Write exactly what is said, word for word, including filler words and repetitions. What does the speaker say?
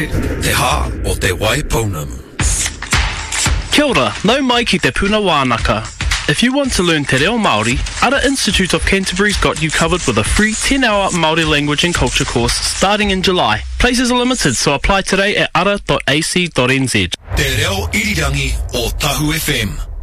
Koe, te hā o te Waipounamu. Kia ora, nau mai ki te puna wānaka. If you want to learn te reo Māori, Ara Institute of Canterbury's got you covered with a free ten hour Māori language and culture course starting in July. Places are limited, so apply today at ara dot a c dot n z. Te reo irirangi o Tahu F M.